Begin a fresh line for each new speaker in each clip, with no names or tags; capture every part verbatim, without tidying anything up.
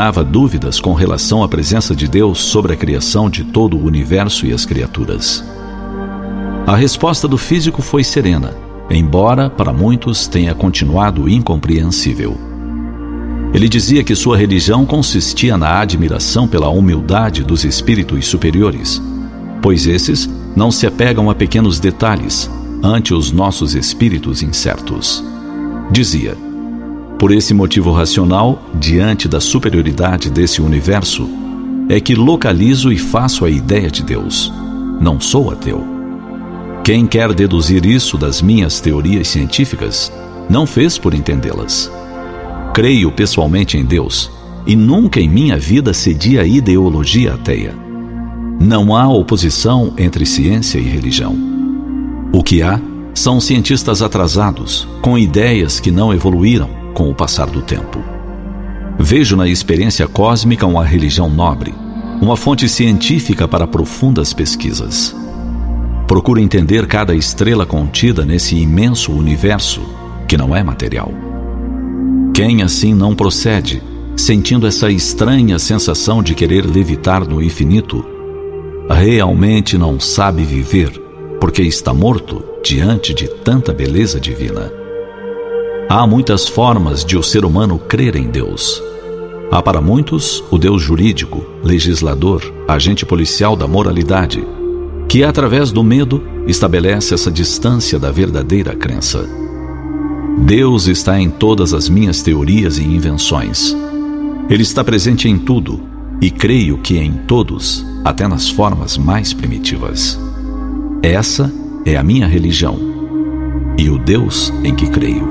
guardava dúvidas com relação à presença de Deus sobre a criação de todo o universo e as criaturas. A resposta do físico foi serena, embora para muitos tenha continuado incompreensível. Ele dizia que sua religião consistia na admiração pela humildade dos espíritos superiores, pois esses não se apegam a pequenos detalhes ante os nossos espíritos incertos. Dizia: por esse motivo racional, diante da superioridade desse universo, é que localizo e faço a ideia de Deus. Não sou ateu. Quem quer deduzir isso das minhas teorias científicas, não fez por entendê-las. Creio pessoalmente em Deus, e nunca em minha vida cedi à ideologia ateia. Não há oposição entre ciência e religião. O que há são cientistas atrasados, com ideias que não evoluíram com o passar do tempo. Vejo na experiência cósmica uma religião nobre, uma fonte científica para profundas pesquisas. Procuro entender cada estrela contida nesse imenso universo que não é material. Quem assim não procede, sentindo essa estranha sensação de querer levitar no infinito, realmente não sabe viver, porque está morto diante de tanta beleza divina. Há muitas formas de o ser humano crer em Deus. Há para muitos o Deus jurídico, legislador, agente policial da moralidade, que através do medo estabelece essa distância da verdadeira crença. Deus está em todas as minhas teorias e invenções. Ele está presente em tudo, e creio que em todos, até nas formas mais primitivas. Essa é a minha religião, e o Deus em que creio.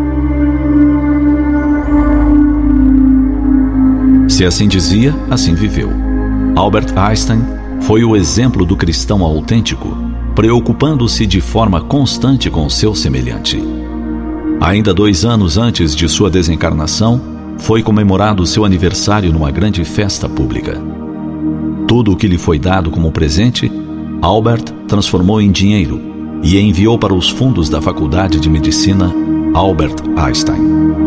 Se assim dizia, assim viveu. Albert Einstein foi o exemplo do cristão autêntico, preocupando-se de forma constante com seu semelhante. Ainda dois anos antes de sua desencarnação, foi comemorado seu aniversário numa grande festa pública. Tudo o que lhe foi dado como presente, Albert transformou em dinheiro e enviou para os fundos da Faculdade de Medicina Albert Einstein.